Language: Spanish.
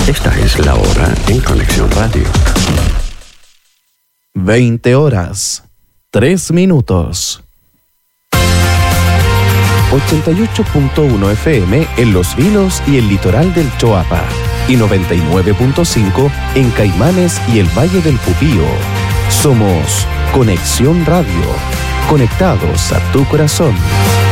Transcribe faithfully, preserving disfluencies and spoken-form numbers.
Esta es la hora en Conexión Radio. veinte horas, tres minutos. ochenta y ocho punto uno F M en Los Vilos y el litoral del Choapa. Y noventa y nueve punto cinco en Caimanes y el Valle del Pupío. Somos Conexión Radio. Conectados a tu corazón.